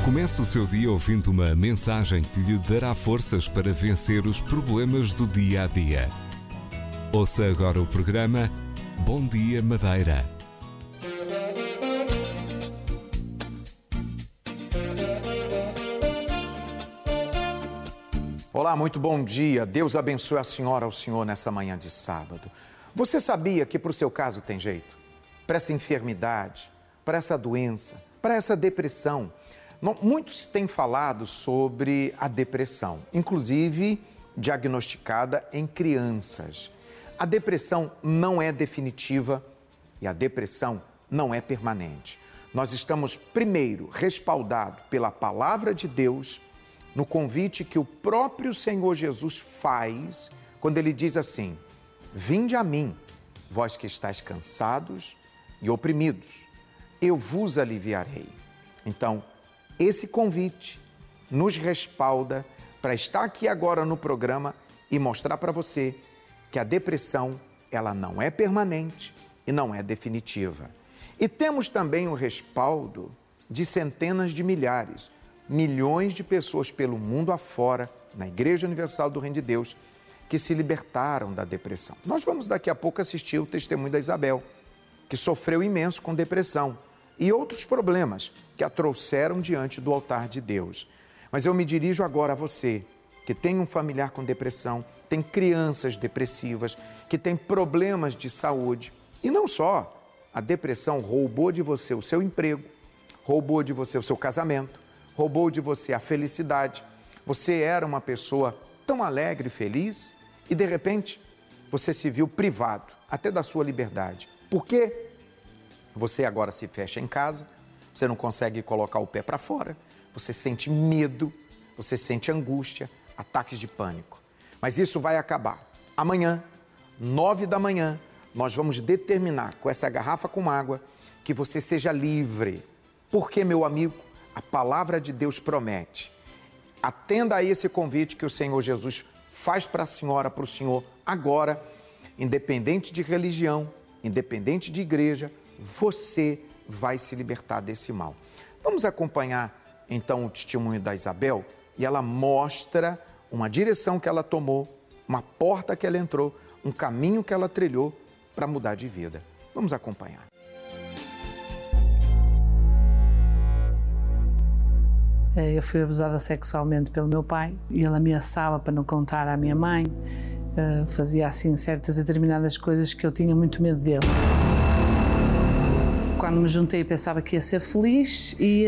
Comece o seu dia ouvindo uma mensagem que lhe dará forças para vencer os problemas do dia a dia. Ouça agora o programa Bom Dia Madeira. Olá, muito bom dia. Deus abençoe a senhora, ao senhor nessa manhã de sábado. Você sabia que para o seu caso tem jeito? Para essa enfermidade, para essa doença, para essa depressão. Muitos têm falado sobre a depressão, inclusive diagnosticada em crianças. A depressão não é definitiva e a depressão não é permanente. Nós estamos, primeiro, respaldados pela palavra de Deus, no convite que o próprio Senhor Jesus faz, quando Ele diz assim: vinde a mim, vós que estáis cansados e oprimidos, eu vos aliviarei. Então, esse convite nos respalda para estar aqui agora no programa e mostrar para você que a depressão, ela não é permanente e não é definitiva. E temos também o respaldo de centenas de milhares, milhões de pessoas pelo mundo afora, na Igreja Universal do Reino de Deus, que se libertaram da depressão. Nós vamos daqui a pouco assistir o testemunho da Isabel, que sofreu imenso com depressão e outros problemas que a trouxeram diante do altar de Deus. Mas eu me dirijo agora a você, que tem um familiar com depressão, tem crianças depressivas, que tem problemas de saúde. E não só, a depressão roubou de você o seu emprego, roubou de você o seu casamento, roubou de você a felicidade. Você era uma pessoa tão alegre e feliz e, de repente, você se viu privado até da sua liberdade. Por quê? Você agora se fecha em casa, você não consegue colocar o pé para fora, você sente medo, você sente angústia, ataques de pânico. Mas isso vai acabar. Amanhã, 9 da manhã, nós vamos determinar com essa garrafa com água que você seja livre. Porque, meu amigo, a palavra de Deus promete. Atenda a esse convite que o Senhor Jesus faz para a senhora, para o senhor, agora, independente de religião, independente de igreja, você vai se libertar desse mal. Vamos acompanhar, então, o testemunho da Isabel e ela mostra uma direção que ela tomou, uma porta que ela entrou, um caminho que ela trilhou para mudar de vida. Vamos acompanhar. Eu fui abusada sexualmente pelo meu pai e ele ameaçava para não contar à minha mãe, fazia assim certas e determinadas coisas que eu tinha muito medo dele. Quando me juntei pensava que ia ser feliz e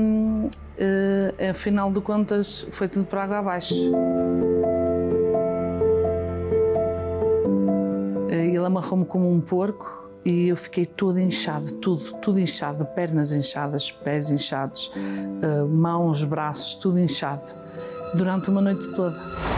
afinal de contas foi tudo por água abaixo. Ele amarrou-me como um porco e eu fiquei todo inchado, tudo inchado, pernas inchadas, pés inchados, mãos, braços, tudo inchado, durante uma noite toda.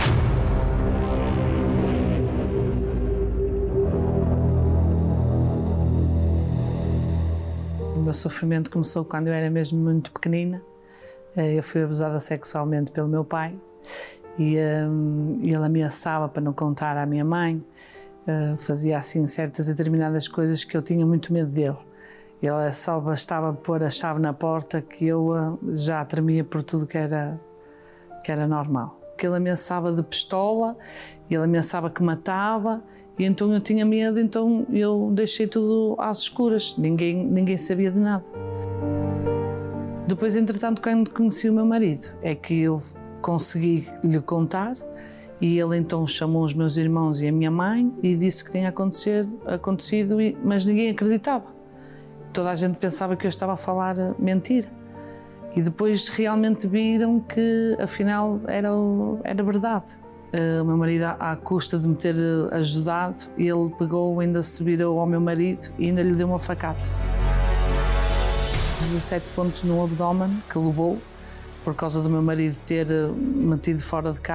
O meu sofrimento começou quando eu era mesmo muito pequenina. Eu fui abusada sexualmente pelo meu pai e ele ameaçava para não contar à minha mãe, fazia assim certas e determinadas coisas que eu tinha muito medo dele. Ele só bastava pôr a chave na porta que eu já tremia por tudo que era normal. Que ele ameaçava de pistola, ele ameaçava que matava, e então eu tinha medo, então eu deixei tudo às escuras, ninguém sabia de nada. Depois, entretanto, quando conheci o meu marido, é que eu consegui lhe contar, e ele então chamou os meus irmãos e a minha mãe e disse que tinha acontecido, mas ninguém acreditava. Toda a gente pensava que eu estava a falar mentira. E depois realmente viram que, afinal, era verdade. O meu marido, à custa de me ter ajudado, ele pegou, ainda se virou ao meu marido e ainda lhe deu uma facada. 17 pontos no abdômen que levou, por causa do meu marido ter metido fora de casa.